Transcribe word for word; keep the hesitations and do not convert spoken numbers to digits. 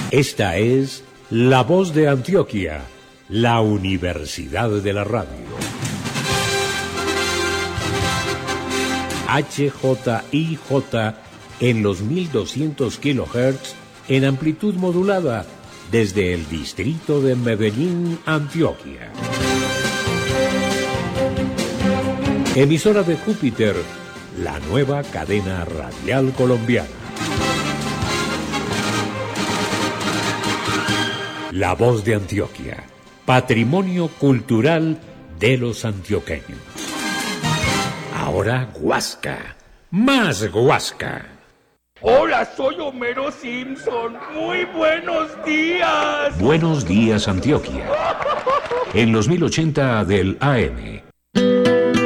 Esta es La Voz de Antioquia, la Universidad de la Radio. H J I J en los mil doscientos kilohertz en amplitud modulada desde el distrito de Medellín, Antioquia. Emisora de Júpiter, la nueva cadena radial colombiana. La Voz de Antioquia, patrimonio cultural de los antioqueños. Ahora Guasca, más Guasca. Hola, soy Homero Simpson. Muy buenos días. Buenos días, Antioquia. En los mil ochenta del A M.